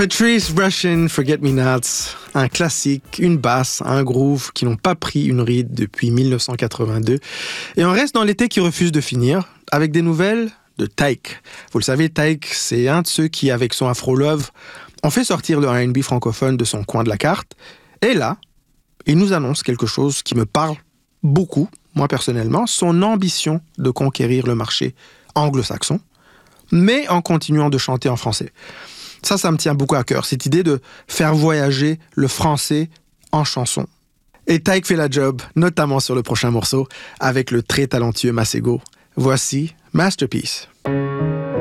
Patrice Rushen, Forget Me Nots, un classique, une basse, un groove qui n'ont pas pris une ride depuis 1982. Et on reste dans l'été qui refuse de finir, avec des nouvelles de Tyke. Vous le savez, Tyke, c'est un de ceux qui, avec son Afro Love, ont fait sortir le R&B francophone de son coin de la carte. Et là, il nous annonce quelque chose qui me parle beaucoup, moi personnellement, son ambition de conquérir le marché anglo-saxon, mais en continuant de chanter en français. Ça me tient beaucoup à cœur, cette idée de faire voyager le français en chanson. Et Tyke fait la job, notamment sur le prochain morceau, avec le très talentueux Masego. Voici Masterpiece.